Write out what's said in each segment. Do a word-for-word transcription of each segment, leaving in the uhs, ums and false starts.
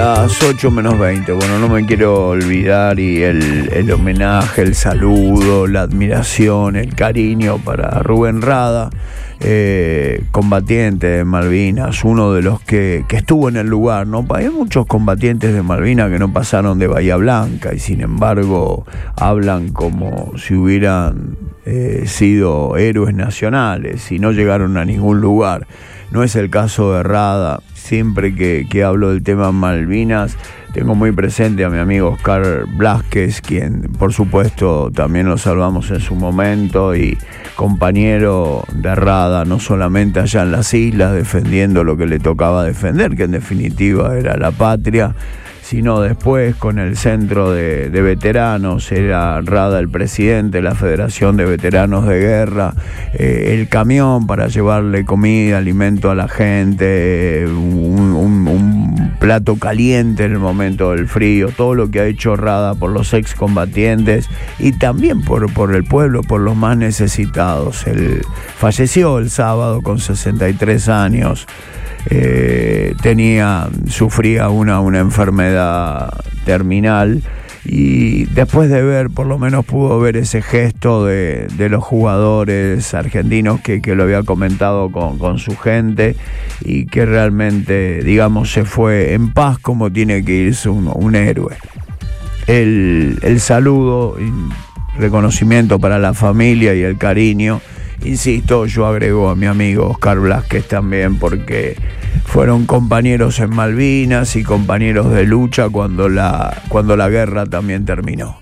las ocho menos veinte. Bueno, no me quiero olvidar y el, el homenaje, el saludo, la admiración, el cariño para Rubén Rada, eh, combatiente de Malvinas, uno de los que, que estuvo en el lugar, ¿no? Hay muchos combatientes de Malvinas que no pasaron de Bahía Blanca y sin embargo hablan como si hubieran eh, sido héroes nacionales y no llegaron a ningún lugar. No es el caso de Rada. Siempre que, que hablo del tema Malvinas, tengo muy presente a mi amigo Oscar Blázquez, quien por supuesto también lo salvamos en su momento y compañero de Rada, no solamente allá en las islas defendiendo lo que le tocaba defender, que en definitiva era la patria, sino después con el centro de, de veteranos. Era Rada el presidente de la Federación de Veteranos de Guerra, eh, el camión para llevarle comida, alimento a la gente, un, un, un plato caliente en el momento del frío, todo lo que ha hecho Rada por los excombatientes y también por, por el pueblo, por los más necesitados. Él falleció el sábado con sesenta y tres años. Eh, tenía, sufría una, una enfermedad terminal y después de ver, por lo menos pudo ver ese gesto de, de los jugadores argentinos que, que lo había comentado con, con su gente y que realmente, digamos, se fue en paz como tiene que irse un, un héroe. El, el saludo y reconocimiento para la familia y el cariño. Insisto, yo agrego a mi amigo Oscar Blázquez también porque fueron compañeros en Malvinas y compañeros de lucha cuando la, cuando la guerra también terminó.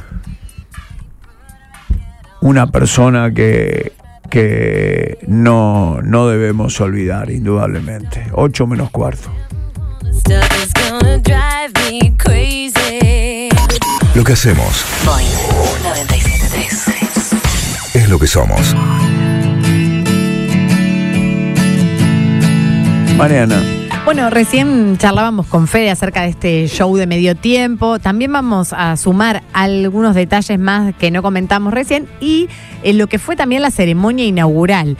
Una persona que, que no, no debemos olvidar, indudablemente. Ocho menos cuarto. Lo que hacemos noventa y siete punto tres es lo que somos. Mariana. Bueno, recién charlábamos con Fede acerca de este show de medio tiempo. También vamos a sumar algunos detalles más que no comentamos recién y en lo que fue también la ceremonia inaugural.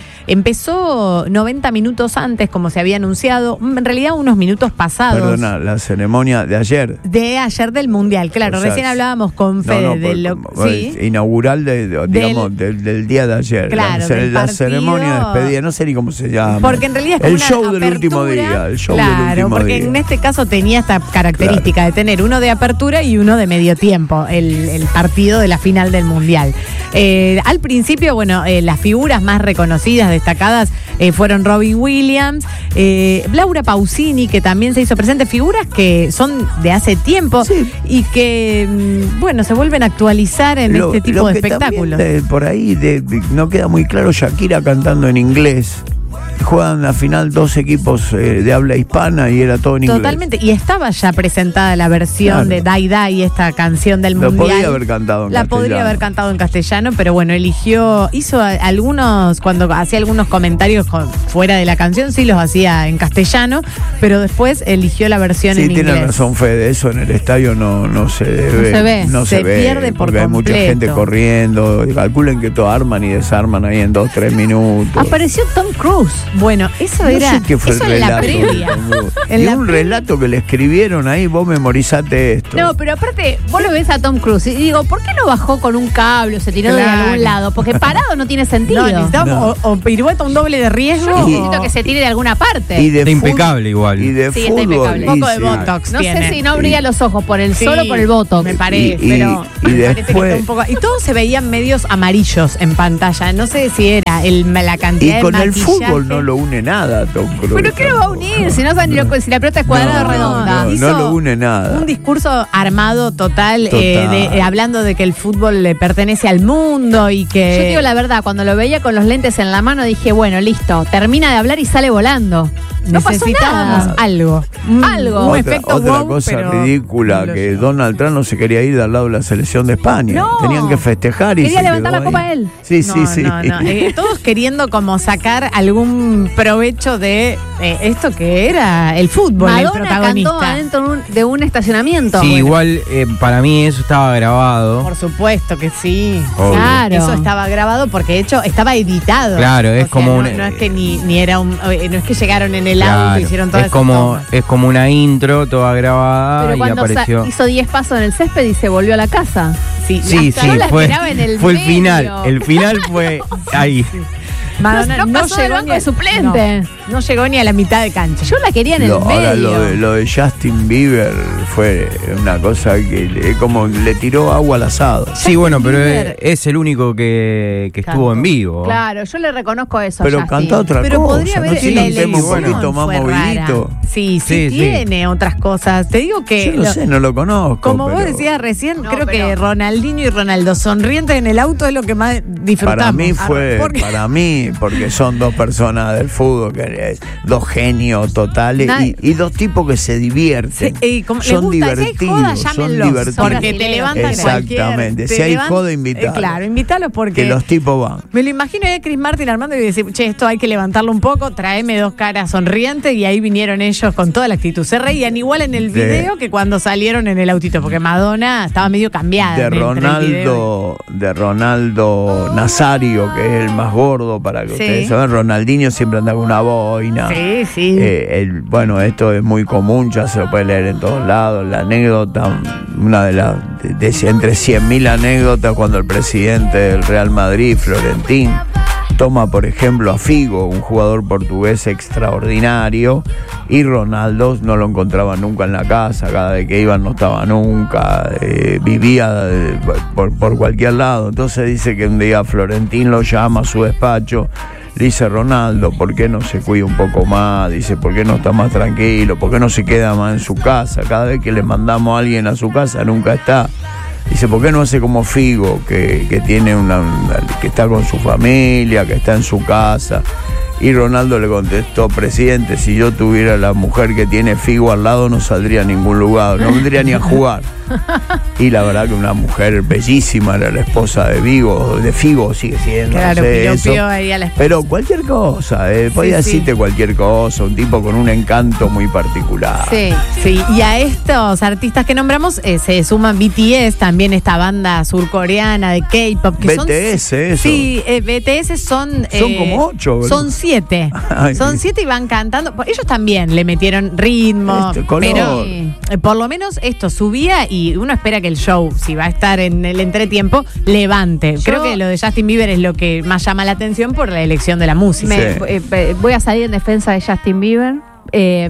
Empezó noventa minutos antes, como se había anunciado, en realidad unos minutos pasados. Perdona, la ceremonia de ayer. De ayer del Mundial, claro. O sea, recién hablábamos con Fede. No, no, de lo, por, ¿sí? Inaugural, de, de, digamos, del, del, del día de ayer. Claro, la, del la partido, ceremonia de despedida, no sé ni cómo se llama. Porque en realidad es el una show apertura, del último día. El show claro, del último porque día. en este caso tenía esta característica claro. de tener uno de apertura y uno de medio tiempo, el, el partido de la final del Mundial. Eh, al principio, bueno, eh, las figuras más reconocidas, destacadas, eh, fueron Robin Williams, eh, Laura Pausini, que también se hizo presente, figuras que son de hace tiempo sí. y que, bueno, se vuelven a actualizar en lo, este tipo de espectáculos. De, por ahí de, de, no queda muy claro Shakira cantando en inglés. Juegan la final dos equipos eh, de habla hispana y era todo en inglés. Totalmente, y estaba ya presentada la versión claro. de Dai Dai, esta canción del Lo Mundial. podría haber cantado en la castellano. podría haber cantado en castellano, pero bueno, eligió, hizo algunos, cuando hacía algunos comentarios con, fuera de la canción, sí los hacía en castellano, pero después eligió la versión sí, en inglés. Sí, tiene razón, Fede, eso en el estadio no, no se ve. No se ve, no se, se ve, pierde por porque completo. Hay mucha gente corriendo, calculen que todo arman y desarman ahí en dos, tres minutos. Apareció Tom Cruise. Bueno, eso no era, sé qué fue eso el en relato, la previa. en y la un previa. Relato que le escribieron ahí, vos memorizate esto. No, pero aparte, vos lo ves a Tom Cruise y digo, ¿por qué no bajó con un cable o se tiró claro. de algún lado? Porque parado no tiene sentido. No, necesitamos no. o, o pirueta, un doble de riesgo. Yo necesito o... que se tire de alguna parte. Y de está impecable igual. Y de sí, fútbol. Está impecable. Un poco de botox No tiene. sé si no abría los ojos por el sí, sol o por el botox. Me parece, y, pero y, y me después... parece que está un poco... Y todos se veían medios amarillos en pantalla. No sé si era el, la cantidad de Y con de el fútbol no lo une nada, Tom Cruise. ¿Pero qué lo va a unir? Si no saben ni lo, si la pelota es cuadrada o no, redonda. No, no, no lo une nada. Un discurso armado total, total. Eh, de, eh, hablando de que el fútbol le pertenece al mundo y que... Yo digo la verdad, cuando lo veía con los lentes en la mano dije, bueno, listo, termina de hablar y sale volando. No necesitábamos pasó nada. algo. Algo. Otra, Un efecto otra wow, cosa pero ridícula, no que sé. Donald Trump no se quería ir de al lado de la selección de España. No. Tenían que festejar y Quería se levantar quedó la copa ahí. él. Sí, no, sí, sí. No, no. Eh, todos queriendo como sacar algún provecho de eh, esto que era el fútbol, Madonna el protagonista. cantó adentro de un, de un estacionamiento. Sí, Bueno. igual eh, para mí eso estaba grabado. Por supuesto que sí. Obvio. Claro. Eso estaba grabado porque de hecho estaba editado. Claro, es O sea, como no, un- no es que ni, ni era un, eh, no es que llegaron en el Claro, auto, hicieron todas es esas como tomas. es como una intro toda grabada Pero y cuando sa- apareció. hizo diez pasos en el césped y se volvió a la casa. Sí, Sí, hasta sí, yo la fue, esperaba en el fue el medio. final. El final fue ahí. Madonna No- no pasó del banco ni a- de suplente. No, no llegó ni a la mitad de cancha. Yo la quería en Lo- el medio. ahora lo de, lo de Justin Bieber fue una cosa que le, como le tiró agua al asado. Sí, bueno, pero Bieber. es, es el único que, que estuvo Cantó. en vivo. Claro, yo le reconozco eso. Pero a Justin. canta otra Pero cosa. podría ¿no? haber Tiene un tema un bueno. poquito más fue movidito. rara. Sí, sí, Sí, sí. tiene otras cosas. Te digo que Yo no lo- sé, no lo conozco. como vos pero decías recién, No, creo que pero- Ronaldinho y Ronaldo sonrientes en el auto es lo que más disfrutamos. Para mí fue, Porque- para mí, porque son dos personas del fútbol, que es dos genios totales Nadie- y, y dos tipos que se divierten. Sí, y como les son gusta, si hay divertidos, joda, son llámenlos, divertidos. porque te levantan Exactamente, cualquier- si te hay levan- joda, eh, invitalos. claro, invítalos porque Que los tipos van. me lo imagino a Chris Martin armando y decir, che, esto hay que levantarlo un poco, tráeme dos caras sonrientes y ahí vinieron ellos con toda la actitud. Se reían igual en el De- video que cuando salieron en el autito, porque Madonna estaba medio cambiada. De entre el video Ronaldo, de Ronaldo Nazario, que es el más gordo, para que Sí. ustedes saben, Ronaldinho siempre anda con una boina. y- Sí, sí. Eh, el- bueno, esto es muy común, ya se lo puede leer en todos lados. La anécdota, una de las, de, de- entre cien mil anécdotas, cuando el presidente del Real Madrid, Florentín, toma por ejemplo a Figo, un jugador portugués extraordinario, y Ronaldo no lo encontraba nunca en la casa, cada vez que iban no estaba nunca, eh, vivía eh, por, por cualquier lado. Entonces dice que un día Florentín lo llama a su despacho. Le dice: Ronaldo, ¿por qué no se cuida un poco más? Dice: ¿por qué no está más tranquilo? ¿Por qué no se queda más en su casa? Cada vez que le mandamos a alguien a su casa nunca está. Dice: ¿por qué no hace como Figo, que, que tiene una, una- que está con su familia, que está en su casa? Y Ronaldo le contestó: presidente, si yo tuviera la mujer que tiene Figo al lado, no saldría a ningún lugar, no vendría ni a jugar. Y la verdad que una mujer bellísima, era la esposa de Figo, de Figo sigue siendo. Claro, no sé, piropió eso. ahí a la esposa. Pero cualquier cosa, eh, podía sí. decirte cualquier cosa, un tipo con un encanto muy particular. Sí. Sí, y a estos artistas que nombramos eh, se suman B T S, también esta banda surcoreana de K-pop. que son- B T S, eso. Sí, eh, B T S son... Son como ocho, boludo. Son siete. Ay, son sí. siete y van cantando. Ellos también le metieron ritmo, Este, color. pero eh, por lo menos esto subía y uno espera que el show, si va a estar en el entretiempo, levante. Yo- Creo que lo de Justin Bieber es lo que más llama la atención por la elección de la música. Me- Sí. eh, eh, voy a salir en defensa de Justin Bieber. Eh,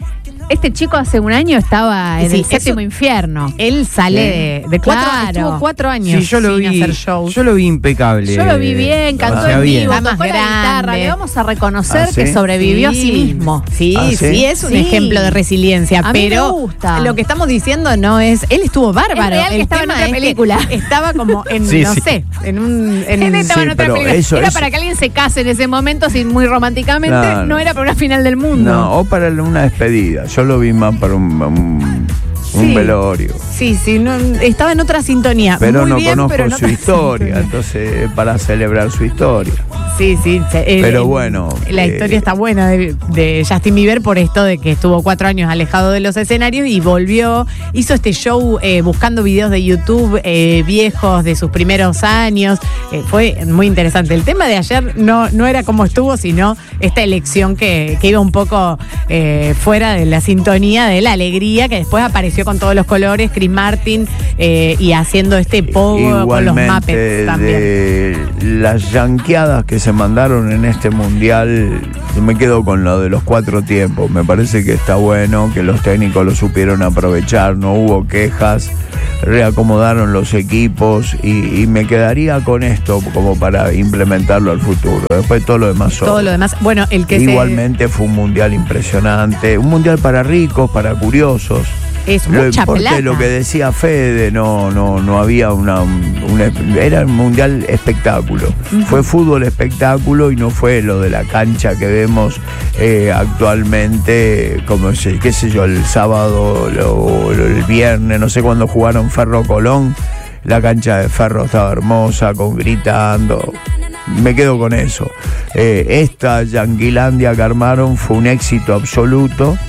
este chico hace un año estaba en Sí, el séptimo eso- infierno. Él sale de, de cuatro, Claro. estuvo cuatro años Sí, yo lo sin vi. hacer shows. Yo lo vi impecable. Yo lo vi bien, cantó Hacía en bien. vivo, Está más tocó la grande. guitarra. Le vamos a reconocer ¿Ah, sí? que sobrevivió a sí mismo. Sí, ¿Ah, sí, sí? es un Sí. ejemplo de resiliencia. A mí me pero gusta. lo que estamos diciendo no es. Él estuvo bárbaro. Es real que El estaba en tema otra es que película. Estaba como en, Sí, no sí. sé, en un. En, Él estaba en Sí, otra pero película. eso- era eso- para que alguien se case en ese momento, así muy románticamente. Claro. No era para una final del mundo. No, o para una despedida. Yo lo vi más para un, un, un Sí. velorio. Sí, sí, no, estaba en otra sintonía. Pero Muy no bien, conozco pero en su otra historia, sintonía. entonces para celebrar su historia. Sí, sí. se- Pero eh, bueno, La eh, historia está buena de, de Justin Bieber por esto de que estuvo cuatro años alejado de los escenarios y volvió. Hizo este show eh, buscando videos de YouTube eh, viejos de sus primeros años. Eh, fue muy interesante. El tema de ayer no, no era cómo estuvo, sino esta elección que, que iba un poco eh, fuera de la sintonía de la alegría, que después apareció con todos los colores, Chris Martin, eh, y haciendo este pogo con los Igualmente, Muppets también. de las yanqueadas que se mandaron en este mundial, yo me quedo con lo de los cuatro tiempos. Me parece que está bueno, que los técnicos lo supieron aprovechar, no hubo quejas, reacomodaron los equipos y, y me quedaría con esto como para implementarlo al futuro. Después todo lo demás sobra. Todo lo demás. Bueno, el que se- Igualmente fue un mundial impresionante, un mundial para ricos, para curiosos. es Lo- mucha porque plata. lo que decía Fede, no, no, no había una, una- era un mundial espectáculo. Fue fútbol espectáculo y no fue lo de la cancha que vemos eh, actualmente, como se, qué sé yo, el sábado o el viernes, no sé cuándo jugaron Ferro Colón. La cancha de Ferro estaba hermosa, con gritando. Me quedo con eso. Eh, esta Yanquilandia que armaron fue un éxito absoluto.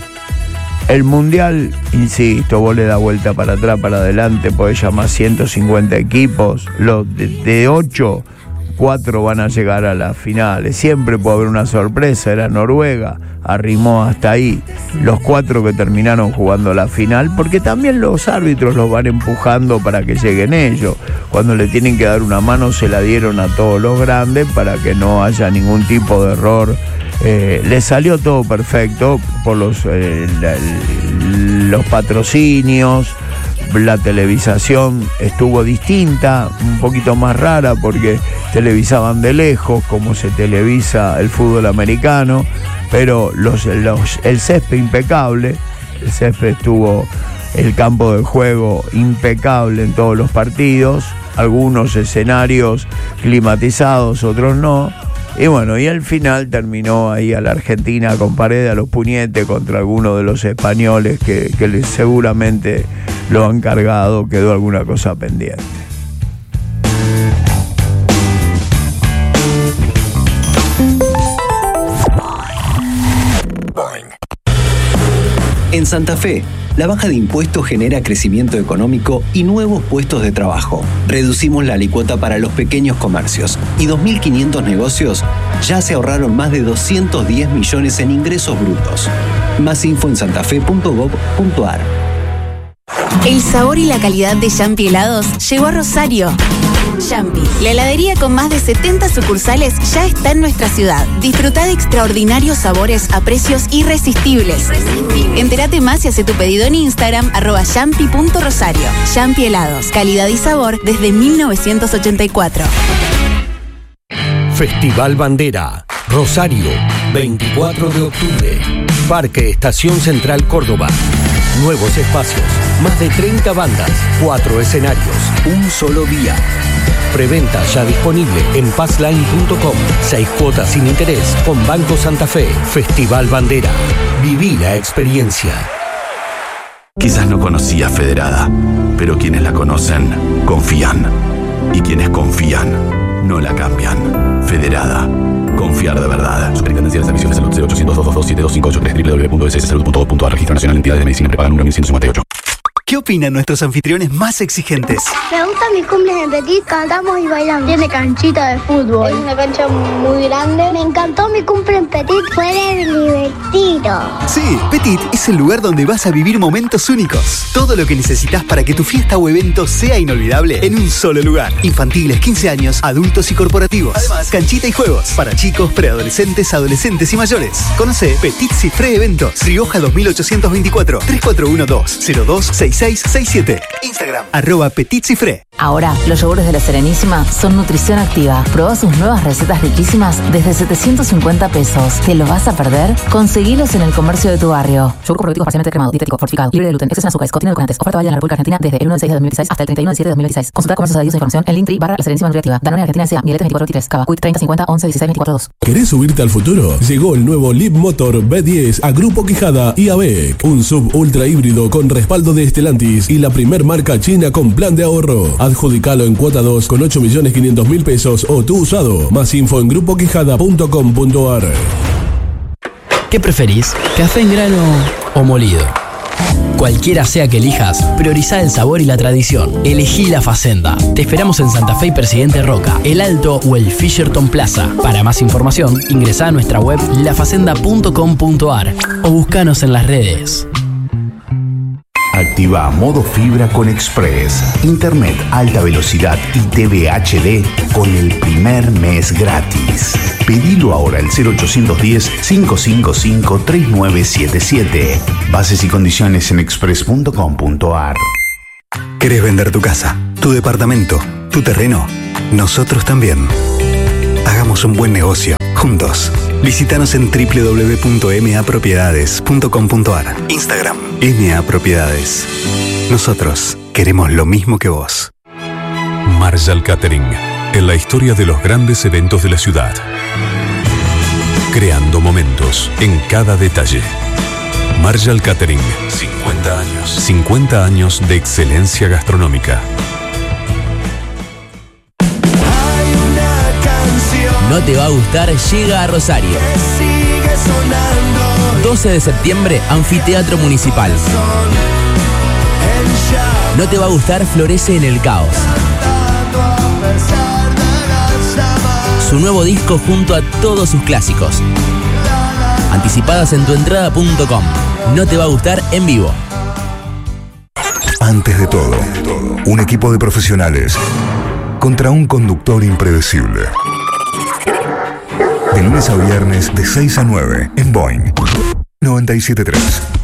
El mundial, insisto, vos le das vuelta para atrás, para adelante, podés llamar ciento cincuenta equipos, los de, de ocho, cuatro van a llegar a las finales. Siempre puede haber una sorpresa, era Noruega, arrimó hasta ahí. Los cuatro que terminaron jugando la final, porque también los árbitros los van empujando para que lleguen ellos. Cuando le tienen que dar una mano se la dieron a todos los grandes para que no haya ningún tipo de error. Eh, le salió todo perfecto por los, eh, la, los patrocinios. La televisación estuvo distinta, un poquito más rara porque televisaban de lejos como se televisa el fútbol americano, pero los, los, el césped impecable, el césped estuvo, el campo de juego impecable en todos los partidos, algunos escenarios climatizados, otros no. Y bueno, y al final terminó ahí a la Argentina con pared a los puñetes contra algunos de los españoles que, que les seguramente lo han cargado, quedó alguna cosa pendiente. En Santa Fe, la baja de impuestos genera crecimiento económico y nuevos puestos de trabajo. Reducimos la alícuota para los pequeños comercios y dos mil quinientos negocios ya se ahorraron más de doscientos diez millones en ingresos brutos. Más info en santafe punto gob punto ar. El sabor y la calidad de Yampi Helados llegó a Rosario. Yampi, la heladería con más de setenta sucursales, ya está en nuestra ciudad. Disfruta de extraordinarios sabores a precios irresistibles. Entérate más y hace tu pedido en Instagram, arroba yampi punto rosario. Yampi Helados, calidad y sabor desde mil novecientos ochenta y cuatro. Festival Bandera, Rosario, veinticuatro de octubre. Parque Estación Central Córdoba. Nuevos espacios, más de treinta bandas, cuatro escenarios, un solo día. Preventa ya disponible en passline punto com. Seis cuotas sin interés con Banco Santa Fe. Festival Bandera. Viví la experiencia. Quizás no conocía Federada, pero quienes la conocen, confían. Y quienes confían, no la cambian. Federada. Confiar de verdad. Superintendencia de Servicios de Salud cero ochocientos, doscientos veintidós, siete dos cinco ocho tres, doble u doble u doble u punto s s salud punto gov punto ar. Registro Nacional de Entidades de Medicina Prepaga número mil ciento cincuenta y ocho. ¿Qué opinan nuestros anfitriones más exigentes? Me gustan mis cumples en Petit, cantamos y bailamos. Tiene canchita de fútbol. Es una cancha muy grande. Me encantó mi cumple en Petit, fue divertido. Sí, Petit es el lugar donde vas a vivir momentos únicos. Todo lo que necesitas para que tu fiesta o evento sea inolvidable en un solo lugar. Infantiles, quince años, adultos y corporativos. Además, canchita y juegos para chicos, preadolescentes, adolescentes y mayores. Conoce Petit Cifré Eventos, Rioja dos mil ochocientos veinticuatro, tres cuatro uno dos, cero dos seis seis seis siete. Instagram, arroba Petit Cifré. Ahora, los yogures de La Serenísima son nutrición activa. Probá sus nuevas recetas riquísimas desde setecientos cincuenta pesos. ¿Te lo vas a perder? Conseguilos en el comercio de tu barrio. Yogur probiótico parcialmente cremado, dietético, fortificado, libre de gluten, exceso en azúcares, contiene edulcorantes. Oferta válida en la República Argentina desde el uno del seis de dos mil dieciséis hasta el treinta y uno del siete de dos mil dieciséis. Consulta comercios adheridos e información en Linktree barra La Serenísima Nutriactiva. Danone Argentina S A, Mieletes veinticuatro veintitrés, Cava, Quick treinta cincuenta once dieciséis veinticuatro dos. ¿Querés subirte al futuro? Llegó el nuevo Leap Motor B diez a Grupo Quijada y A B E C. Un sub ultra híbrido con respaldo de Stellantis y la primer marca china con plan de ahorro. Adjudicalo en cuota dos con ocho millones quinientos mil pesos o tu usado. Más info en grupo quijada punto com punto ar. ¿Qué preferís? ¿Café en grano o molido? Cualquiera sea que elijas, priorizá el sabor y la tradición. Elegí La Facenda. Te esperamos en Santa Fe y Presidente Roca, El Alto o el Fisherton Plaza. Para más información, ingresá a nuestra web la facenda punto com punto ar o búscanos en las redes. Activa modo fibra con Express, internet alta velocidad y T V H D con el primer mes gratis. Pedilo ahora al cero ochocientos diez, cinco cinco cinco, tres nueve siete siete. Bases y condiciones en express punto com punto ar. ¿Querés vender tu casa, tu departamento, tu terreno? Nosotros también. Hagamos un buen negocio juntos. Visítanos en doble u doble u doble u punto m a propiedades punto com punto ar. Instagram, M A Propiedades. Nosotros queremos lo mismo que vos. Marshall Catering, en la historia de los grandes eventos de la ciudad. Creando momentos en cada detalle. Marshall Catering, cincuenta años. cincuenta años de excelencia gastronómica. No te va a gustar, llega a Rosario. doce de septiembre, Anfiteatro Municipal. No te va a gustar, florece en el caos. su nuevo disco junto a todos sus clásicos. Anticipadas en tuentrada punto com. No te va a gustar en vivo. Antes de todo, un equipo de profesionales contra un conductor impredecible. De lunes a viernes de seis a nueve en Boing noventa y siete punto tres.